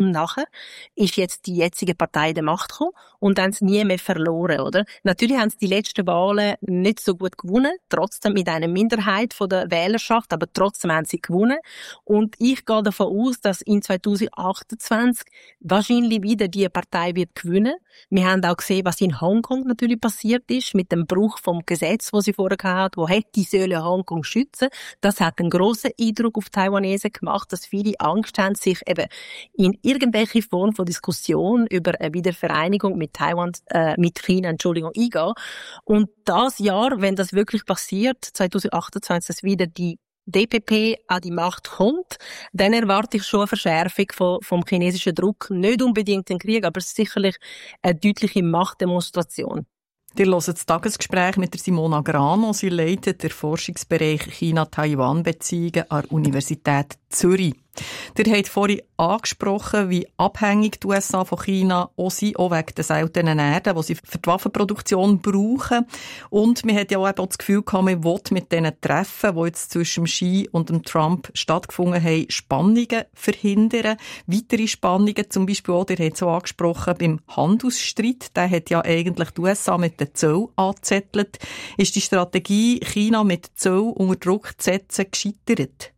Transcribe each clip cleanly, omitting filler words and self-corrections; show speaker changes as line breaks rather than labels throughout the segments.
und nachher ist jetzt die jetzige Partei in der Macht gekommen und haben es nie mehr verloren, oder? Natürlich haben sie die letzten Wahlen nicht so gut gewonnen, trotzdem mit einer Minderheit von der Wählerschaft, aber trotzdem haben sie gewonnen. Und ich gehe davon aus, dass in 2028 wahrscheinlich wieder die Partei wird gewinnen. Wir haben auch gesehen, was in Hongkong natürlich passiert ist, mit dem Bruch vom Gesetz, das sie vorher gehabt, wo hätte sollen Hongkong schützen. Das hat einen grossen Eindruck auf Taiwanesen gemacht, dass viele Angst haben, sich eben in irgendwelche Form von Diskussion über eine Wiedervereinigung mit mit China, eingehen. Und das Jahr, wenn das wirklich passiert, 2028, dass wieder die DPP an die Macht kommt, dann erwarte ich schon eine Verschärfung vom chinesischen Druck. Nicht unbedingt den Krieg, aber sicherlich eine deutliche Machtdemonstration.
Ihr hört das Tagesgespräch mit der Simona Grano. Sie leitet den Forschungsbereich China-Taiwan-Beziehungen an der Universität Zürich. Ihr habt vorhin angesprochen, wie abhängig die USA von China auch sind, auch wegen der seltenen Erden, die sie für die Waffenproduktion brauchen. Und man hat ja auch das Gefühl gehabt, man will mit diesen Treffen, die jetzt zwischen Xi und dem Trump stattgefunden haben, Spannungen verhindern. Weitere Spannungen, zum Beispiel auch, ihr habt es auch angesprochen, beim Handelsstreit, der hat ja eigentlich die USA mit den Zöllen angezettelt. Ist die Strategie, China mit Zöllen unter Druck zu setzen, gescheitert?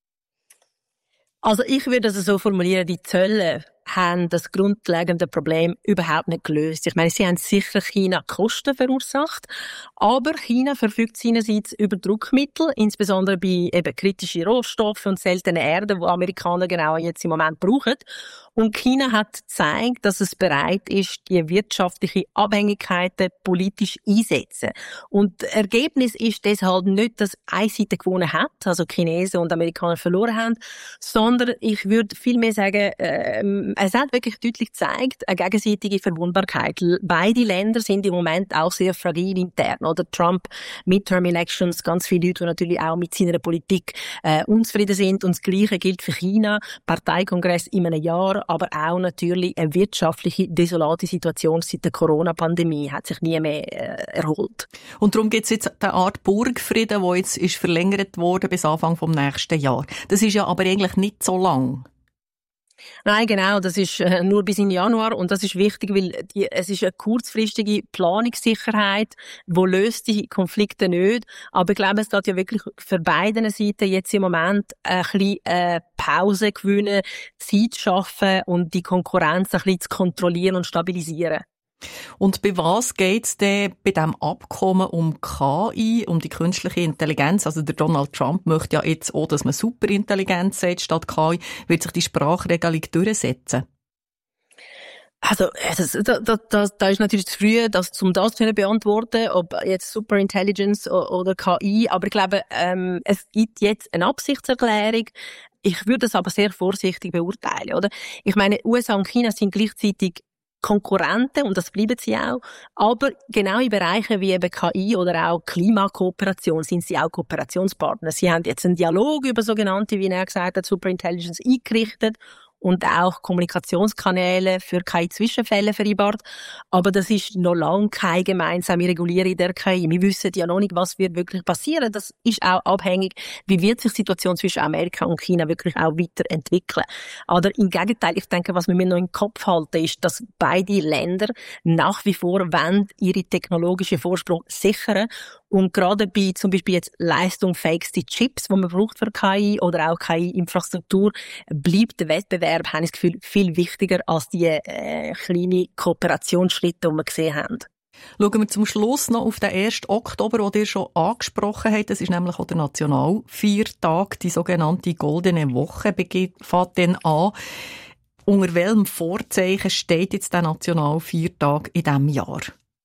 Also ich würde es so formulieren, die Zölle haben das grundlegende Problem überhaupt nicht gelöst. Ich meine, sie haben sicher China Kosten verursacht, aber China verfügt seinerseits über Druckmittel, insbesondere bei eben kritischen Rohstoffen und seltenen Erden, die Amerikaner genau jetzt im Moment brauchen. Und China hat gezeigt, dass es bereit ist, die wirtschaftliche Abhängigkeiten politisch einzusetzen. Und das Ergebnis ist deshalb nicht, dass eine Seite gewonnen hat, also Chinesen und Amerikaner verloren haben, sondern ich würde vielmehr sagen, es hat wirklich deutlich gezeigt, eine gegenseitige Verwundbarkeit. Beide Länder sind im Moment auch sehr fragil intern. Oder Trump, Midterm Elections, ganz viele Leute, die natürlich auch mit seiner Politik unzufrieden sind. Und das Gleiche gilt für China, Parteikongress in einem Jahr, aber auch natürlich eine wirtschaftliche, desolate Situation seit der Corona-Pandemie hat sich nie mehr erholt.
Und darum gibt es jetzt eine Art Burgfrieden, der jetzt ist verlängert worden bis Anfang vom nächsten Jahr. Das ist ja aber eigentlich nicht so lang.
Nein, genau, das ist nur bis in Januar und das ist wichtig, weil es ist eine kurzfristige Planungssicherheit, wo löst die Konflikte nicht, aber ich glaube, es geht ja wirklich für beide Seiten jetzt im Moment ein bisschen Pause gewinnen, Zeit schaffen und die Konkurrenz ein bisschen zu kontrollieren und stabilisieren.
Und bei was geht's denn bei diesem Abkommen um KI, um die künstliche Intelligenz? Also der Donald Trump möchte ja jetzt auch, dass man Superintelligenz sagt statt KI. Wird sich die Sprachregelung durchsetzen?
Also, da ist natürlich zu früh, um das zu beantworten, ob jetzt Superintelligence oder KI. Aber ich glaube, es gibt jetzt eine Absichtserklärung. Ich würde es aber sehr vorsichtig beurteilen, oder? Ich meine, USA und China sind gleichzeitig Konkurrenten, und das bleiben sie auch. Aber genau in Bereichen wie eben KI oder auch Klimakooperation sind sie auch Kooperationspartner. Sie haben jetzt einen Dialog über sogenannte, wie er gesagt hat, Superintelligence eingerichtet und auch Kommunikationskanäle für KI-Zwischenfälle vereinbart. Aber das ist noch lange keine gemeinsame Regulierung der KI. Wir wissen ja noch nicht, was wird wirklich passieren. Das ist auch abhängig, wie wird sich die Situation zwischen Amerika und China wirklich auch weiterentwickeln. Aber im Gegenteil, ich denke, was wir mir noch im Kopf halten, ist, dass beide Länder nach wie vor wollen ihre technologische Vorsprung sichern. Und gerade bei zum Beispiel jetzt leistungsfähigsten Chips, die man braucht für KI oder auch KI-Infrastruktur, bleibt der Wettbewerb, habe ich das Gefühl, viel wichtiger als die kleinen Kooperationsschritte, die wir gesehen haben.
Schauen wir zum Schluss noch auf den 1. Oktober, den ihr schon angesprochen habt. Das ist nämlich auch der Nationalfeiertag, die sogenannte Goldene Woche fängt dann an. Unter welchem Vorzeichen steht jetzt der Nationalfeiertag in diesem Jahr?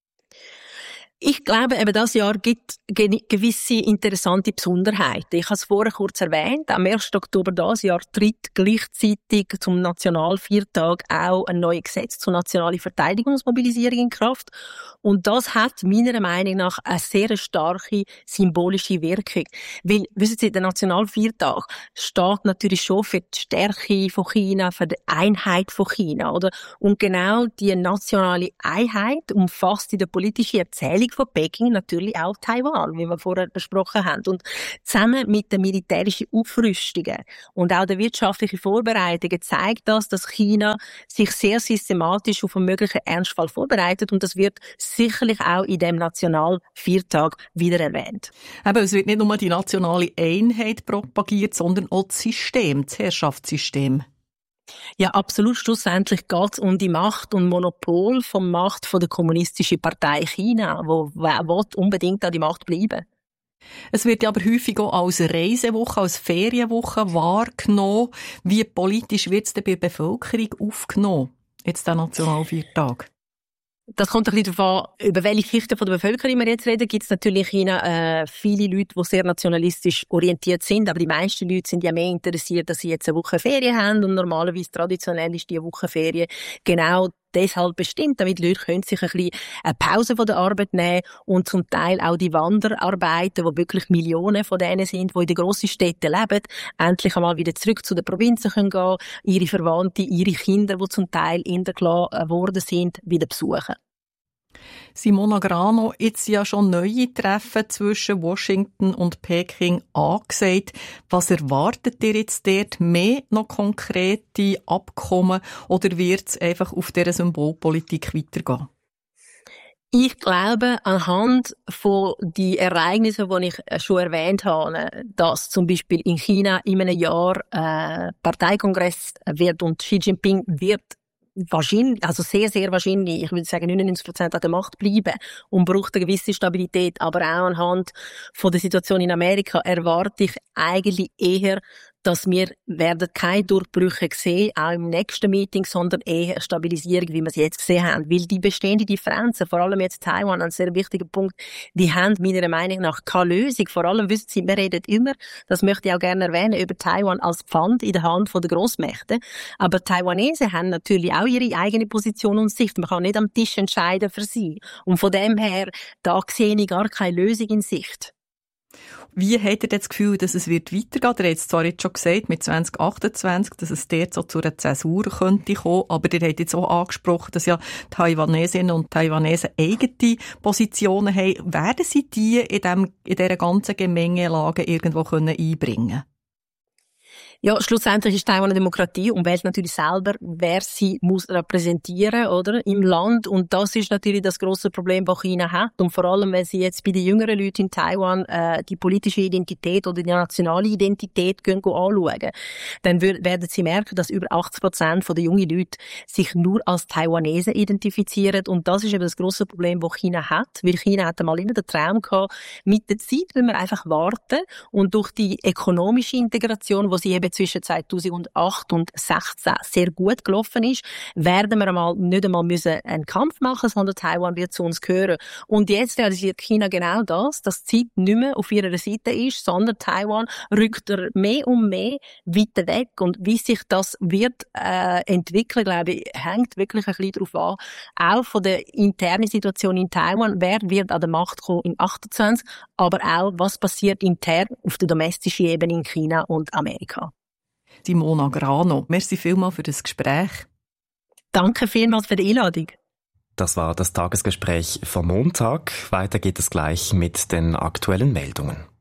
Ich glaube, eben das Jahr gibt gewisse interessante Besonderheiten. Ich habe es vorher kurz erwähnt. Am 1. Oktober dieses Jahr tritt gleichzeitig zum Nationalfeiertag auch ein neues Gesetz zur nationalen Verteidigungsmobilisierung in Kraft. Und das hat meiner Meinung nach eine sehr starke symbolische Wirkung. Weil, wissen Sie, der Nationalfeiertag steht natürlich schon für die Stärke von China, für die Einheit von China, oder? Und genau die nationale Einheit umfasst die politische Erzählung von Peking natürlich auch Taiwan, wie wir vorher besprochen haben. Und zusammen mit den militärischen Aufrüstungen und auch den wirtschaftlichen Vorbereitungen zeigt das, dass China sich sehr systematisch auf einen möglichen Ernstfall vorbereitet, und das wird sicherlich auch in dem Nationalviertag wieder erwähnt.
Aber es wird nicht nur die nationale Einheit propagiert, sondern auch das System, das Herrschaftssystem.
Ja, absolut. Schlussendlich geht es um die Macht und Monopol von Macht von der Kommunistischen Partei China, wo unbedingt an die Macht bleiben.
Es wird ja aber häufig auch als Reisewoche, als Ferienwoche wahrgenommen. Wie politisch wird es denn bei der Bevölkerung aufgenommen, jetzt der Nationalviertag?
Das kommt ein bisschen darauf an, über welche Schichten von der Bevölkerung wir jetzt reden. Gibt es natürlich in China viele Leute, die sehr nationalistisch orientiert sind, aber die meisten Leute sind ja mehr interessiert, dass sie jetzt eine Woche Ferien haben, und normalerweise traditionell ist die Woche Ferien genau deshalb bestimmt, damit die Leute können sich ein bisschen eine Pause von der Arbeit nehmen, und zum Teil auch die Wanderarbeiter, wo wirklich Millionen von denen sind, die in den grossen Städten leben, endlich einmal wieder zurück zu den Provinzen können gehen, ihre Verwandte, ihre Kinder, die zum Teil intergelassen worden sind, wieder besuchen.
Simona Grano, jetzt ja schon neue Treffen zwischen Washington und Peking angesagt. Was erwartet ihr jetzt dort? Mehr noch konkrete Abkommen, oder wird es einfach auf dieser Symbolpolitik weitergehen?
Ich glaube, anhand von den Ereignissen, die ich schon erwähnt habe, dass zum Beispiel in China in einem Jahr Parteikongress wird und Xi Jinping wird wahrscheinlich, also sehr, sehr wahrscheinlich, ich würde sagen 99% an der Macht bleiben und braucht eine gewisse Stabilität, aber auch anhand von der Situation in Amerika erwarte ich eigentlich eher, dass wir werden keine Durchbrüche sehen, auch im nächsten Meeting, sondern eher eine Stabilisierung, wie wir es jetzt gesehen haben. Weil die bestehenden Differenzen, vor allem jetzt Taiwan, ein sehr wichtiger Punkt, die haben meiner Meinung nach keine Lösung. Vor allem wissen Sie, wir reden immer, das möchte ich auch gerne erwähnen, über Taiwan als Pfand in der Hand der Grossmächte. Aber Taiwanesen haben natürlich auch ihre eigene Position und Sicht. Man kann nicht am Tisch entscheiden für sie. Und von dem her, da sehe ich gar keine Lösung in Sicht.
Wie habt ihr das Gefühl, dass es wird weitergehen? Ihr habt es zwar jetzt schon gesagt, mit 2028, dass es dort so zu einer Zäsur könnte kommen, aber ihr habt jetzt auch angesprochen, dass ja Taiwanesinnen und Taiwanesen eigene Positionen haben. Werden sie die in dieser ganzen Gemengelage irgendwo einbringen können?
Ja, schlussendlich ist Taiwan eine Demokratie und wählt natürlich selber, wer sie muss repräsentieren, oder, im Land. Und das ist natürlich das grosse Problem, das China hat. Und vor allem, wenn sie jetzt bei den jüngeren Leuten in Taiwan die politische Identität oder die nationale Identität anschauen, dann werden sie merken, dass über 80% der jungen Leute sich nur als Taiwanesen identifizieren. Und das ist eben das grosse Problem, das China hat. Weil China hat einmal immer den Traum gehabt, mit der Zeit will man einfach warten, und durch die ökonomische Integration, die sie eben zwischen 2008 und 2016 sehr gut gelaufen ist, werden wir nicht einmal einen Kampf machen, sondern Taiwan wird zu uns gehören. Und jetzt realisiert China genau das, dass die Zeit nicht mehr auf ihrer Seite ist, sondern Taiwan rückt mehr und mehr weiter weg. Und wie sich das wird entwickeln, glaube ich, hängt wirklich ein bisschen darauf an, auch von der internen Situation in Taiwan, wer wird an der Macht kommen in 28, aber auch, was passiert intern auf der domestischen Ebene in China und Amerika.
Simona Grano, merci vielmals für das Gespräch.
Danke vielmals für die Einladung.
Das war das Tagesgespräch vom Montag. Weiter geht es gleich mit den aktuellen Meldungen.